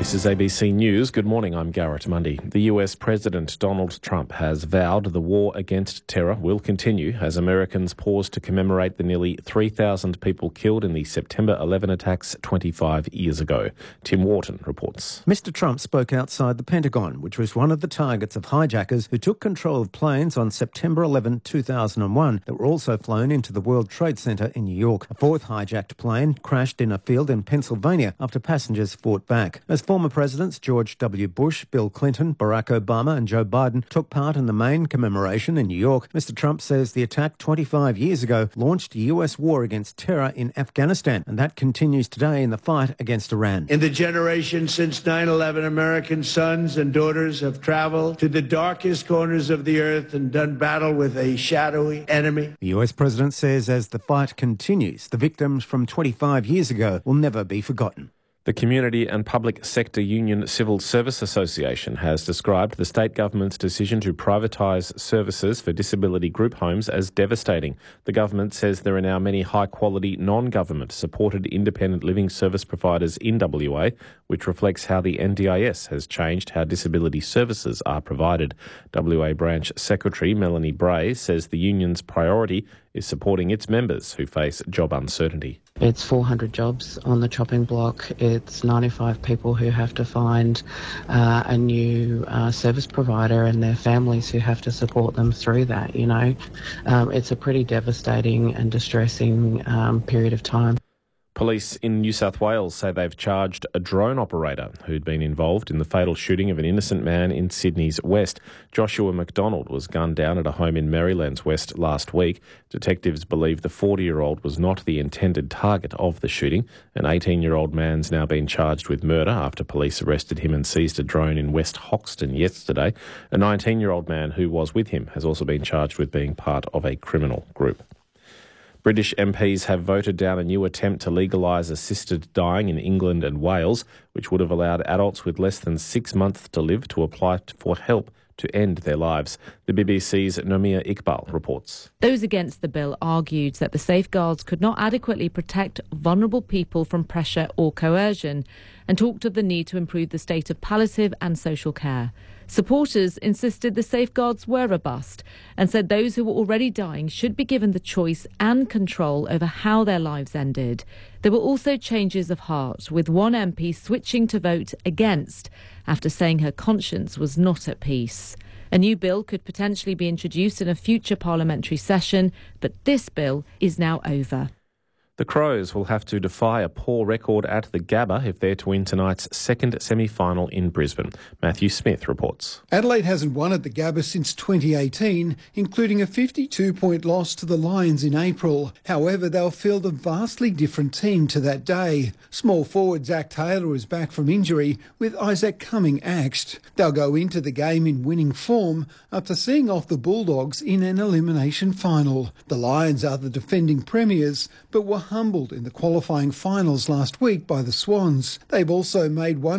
This is ABC News. Good morning, I'm Garrett Mundy. The US President Donald Trump has vowed the war against terror will continue as Americans pause to commemorate the nearly 3,000 people killed in the September 11 attacks 25 years ago. Tim Wharton reports. Mr Trump spoke outside the Pentagon, which was one of the targets of hijackers who took control of planes on September 11, 2001 that were also flown into the World Trade Center in New York. A fourth hijacked plane crashed in a field in Pennsylvania after passengers fought back. As former presidents George W. Bush, Bill Clinton, Barack Obama and Joe Biden took part in the main commemoration in New York, Mr Trump says the attack 25 years ago launched a US war against terror in Afghanistan, and that continues today in the fight against Iran. In the generation since 9/11, American sons and daughters have traveled to the darkest corners of the earth and done battle with a shadowy enemy. The US president says as the fight continues, the victims from 25 years ago will never be forgotten. The Community and Public Sector Union Civil Service Association has described the state government's decision to privatise services for disability group homes as devastating. The government says there are now many high-quality, non-government supported independent living service providers in WA, which reflects how the NDIS has changed how disability services are provided. WA Branch Secretary Melanie Bray says the union's priority is supporting its members who face job uncertainty. It's 400 jobs on the chopping block. It's 95 people who have to find a new service provider and their families who have to support them through that, It's a pretty devastating and distressing period of time. Police in New South Wales say they've charged a drone operator who'd been involved in the fatal shooting of an innocent man in Sydney's west. Joshua McDonald was gunned down at a home in Maryland's west last week. Detectives believe the 40-year-old was not the intended target of the shooting. An 18-year-old man's now been charged with murder after police arrested him and seized a drone in West Hoxton yesterday. A 19-year-old man who was with him has also been charged with being part of a criminal group. British MPs have voted down a new attempt to legalise assisted dying in England and Wales, which would have allowed adults with less than 6 months to live to apply for help to end their lives. The BBC's Nomia Iqbal reports. Those against the bill argued that the safeguards could not adequately protect vulnerable people from pressure or coercion and talked of the need to improve the state of palliative and social care. Supporters insisted the safeguards were robust and said those who were already dying should be given the choice and control over how their lives ended. There were also changes of heart, with one MP switching to vote against after saying her conscience was not at peace. A new bill could potentially be introduced in a future parliamentary session, but this bill is now over. The Crows will have to defy a poor record at the Gabba if they're to win tonight's second semi-final in Brisbane. Matthew Smith reports. Adelaide hasn't won at the Gabba since 2018, including a 52-point loss to the Lions in April. However, they'll field a vastly different team to that day. Small forward Zach Taylor is back from injury, with Isaac Cumming axed. They'll go into the game in winning form after seeing off the Bulldogs in an elimination final. The Lions are the defending premiers, but were humbled in the qualifying finals last week by the Swans. They've also made one